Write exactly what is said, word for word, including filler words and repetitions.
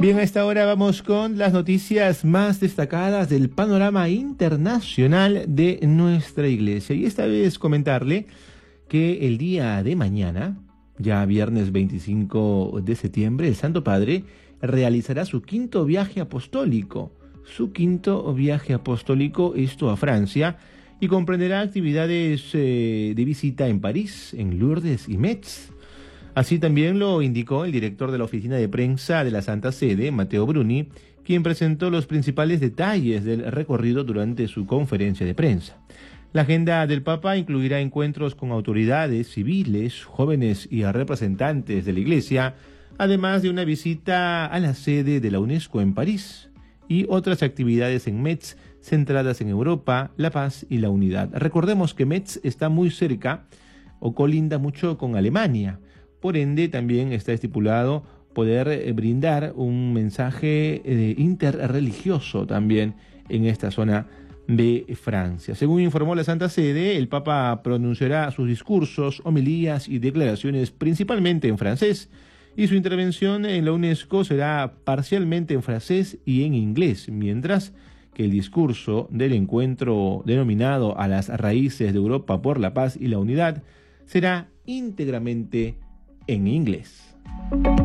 Bien, a esta hora vamos con las noticias más destacadas del panorama internacional de nuestra iglesia. Y esta vez comentarle que el día de mañana, ya viernes veinticinco de septiembre, el Santo Padre realizará su quinto viaje apostólico. Su quinto viaje apostólico, esto a Francia, y comprenderá actividades eh, de visita en París, en Lourdes y Metz. Así también lo indicó el director de la oficina de prensa de la Santa Sede, Matteo Bruni, quien presentó los principales detalles del recorrido durante su conferencia de prensa. La agenda del Papa incluirá encuentros con autoridades civiles, jóvenes y a representantes de la Iglesia, además de una visita a la sede de la UNESCO en París y otras actividades en Metz centradas en Europa, la paz y la unidad. Recordemos que Metz está muy cerca o colinda mucho con Alemania. Por ende, también está estipulado poder eh, brindar un mensaje eh, interreligioso también en esta zona de Francia. Según informó la Santa Sede, el Papa pronunciará sus discursos, homilías y declaraciones principalmente en francés, y su intervención en la UNESCO será parcialmente en francés y en inglés, mientras que el discurso del encuentro denominado A las raíces de Europa por la paz y la unidad será íntegramente en inglés.